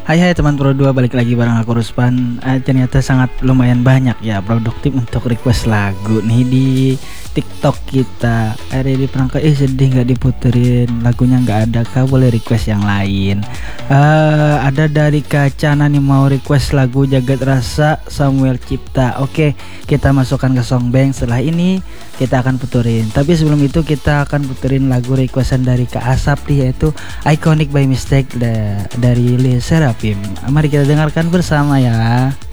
Hai teman Pro 2, balik lagi bareng aku Ruspan. Ternyata sangat lumayan banyak ya produktif untuk request lagu nih di TikTok kita. Ada di perangkat sedih nggak diputerin lagunya, nggak ada kah, boleh request yang lain. Ada dari Kacana nih mau request lagu Jagat Rasa Samuel Cipta. Oke, kita masukkan ke Songbank. Setelah ini kita akan puterin. Tapi sebelum itu kita akan puterin lagu requestan dari Kak Asap nih, yaitu Iconic by Mistake dari Lee Serafim. Mari kita dengarkan bersama ya.